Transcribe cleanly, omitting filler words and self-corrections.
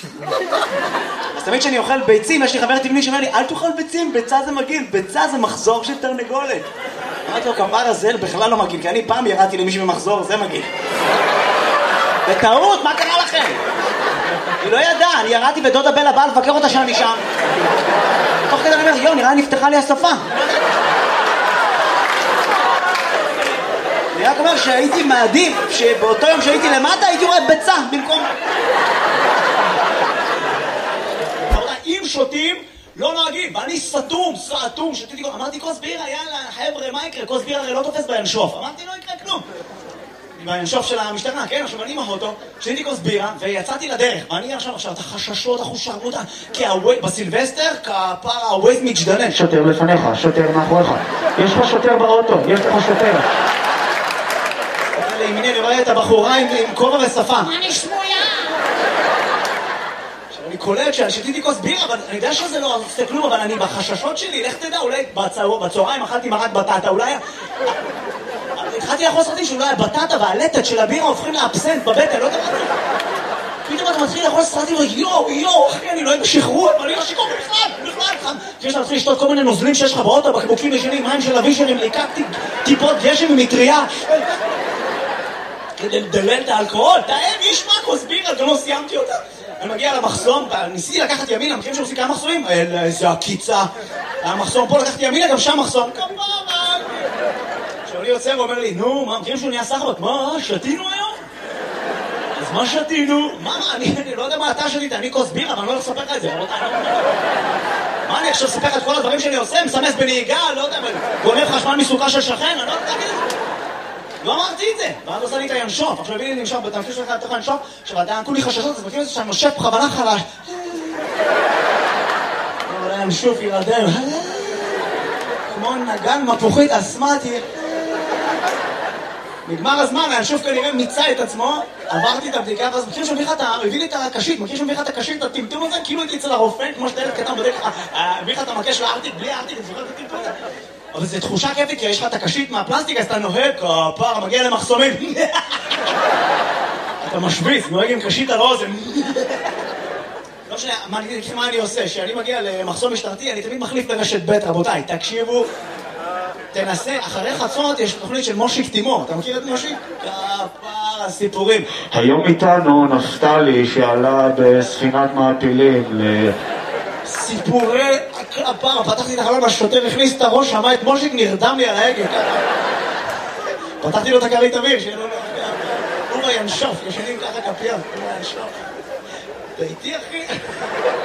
אז תמיד כשאני אוכל ביצים, יש לי חבר טבעי שאומר לי, אל תאכל ביצים, ביצה זה מגעיל, ביצה זה מחזור של תרנגולת. אמרתי לו, כפרה זה בכלל לא מגעיל, כי אני פעם ירדתי למישהו במחזור, זה מגעיל. בטעות, מה קרה לכם? היא לא ידעה, אני ירדתי בדודה בלה באה לבקר אותה שאני שם. תוך כדי אני אומר, יו, נראה נפתחה לי השפה. אני רק אומר שהייתי מעדיף שבאותו יום שהייתי למטה הייתי רואה ביצה במקום... אם שותים לא נוהגים, ואני סתום, שתיתי... אמרתי כוס בירה, יאללה, חבר'ה, מה יקרה? כוס בירה הרי לא תופס בינשוף. אמרתי, לא יקרה כלום. בינשוף של המשטרה, כן? עכשיו אני עם האוטו, שתיתי כוס בירה ויצאתי לדרך. ואני עכשיו את החששות, החושרנות, כי בסילבסטר, כפר הווייז מתגדלן. שוטר לפניך, שוטר מאחוריך. יש לך שוטר באוטו, יש לך שוטר. לימיני, אני רואה את הבחורה עם כובע ושפה. מה נשמויה? עכשיו אני קולט שתיתי כוס בירה, אבל אני יודע שזה לא עושה כלום, אבל אני בחששות שלי, לך תדע, אולי בצהריים אכלתי מרק בטטה, אולי... התחלתי לאכול סרטים שאולי הבטטה והלטת של הבירה הופכים לאבסנט בבטן, לא יודע מה. פתאום אתה מתחיל לאכול סרטים ויו, אחי, אני לא אוהב בשחרור, אבל אני לא שיקור בכלל. כשיש להתחיל לשתות כל מיני נוזלים שיש לך באוטו, בקבוקים ישנים, מים של אבישרים, ליקקתי טיפות גשם ומטריה. כדי לדלל את האלכוהול, תאם, יש מה כוס בירה, גם לא סיימתי אותה. אני מגיע למחסום, ניסיתי לקחת ימינה, מכירים שעושים כמה מחסומים? איזה עקיצה. המחסום פה לקחתי ימינה, גם שם מחסום. עכשיו אני יוצא ואומר לי, נו, מה, מכירים שהוא נהיה סחבק? מה, שתינו היום? אז מה שתינו? מה, אני לא יודע מה אתה שתית, אני כוס בירה, אבל אני לא הולך לספר לך את זה. מה, אני עכשיו אספר לך את כל הדברים שאני עושה? מסמס בנהיגה, לא יודע, גונב חשמל מסוכה של שכן, אני לא יודע להגיד את זה. לא אמרתי את זה, ואז עושה לי את הינשוף. עכשיו הביני לי נמשוך, בתמשיך שלך לתוך הינשוף, עכשיו עדיין כולי חששות, אז מכיר את זה שאני נושף בכוונה חלש. אבל הינשוף ירדם. כמו נגן מפוחית אסמטי. נגמר הזמן, הינשוף כנראה מיצה את עצמו, עברתי את הבדיקה, ואז מכיר שמביא לך את הביא לי את הקשית, מכיר שמביא לך את הקשית, את הטמטום הזה, כאילו הייתי אצל הרופא, כמו שאתה ילד קטן בדרך, הביא לך את המקש לארטיק, בלי הארטיק, אני זוכר את הטמטום הזה. אבל זו תחושה כיפית, כי יש לך את הקשית מהפלסטיק, אז אתה נוהג, כפר, מגיע למחסומים. אתה משוויץ, נוהג עם קשית על האוזן. לא משנה, מה אני עושה? כשאני מגיע למחסום משטרתי, אני תמיד מחליף לרשת ב', רבותיי, תקשיבו, תנסה, אחרי חצות יש תוכנית של מושיק תימור, אתה מכיר את מושיק? כפר הסיפורים. היום איתנו נפתלי שעלה בספינת מעפילים סיפורי הפעם, פתחתי את החלון, השוטר הכניס את הראש, שמע את מושיק, נרדם לי על ההגה. פתחתי לו את הכרית אוויר, שיהיה לו... הוא בינשוף, ישנים ככה כפיים, הוא בינשוף. אתה איתי אחי?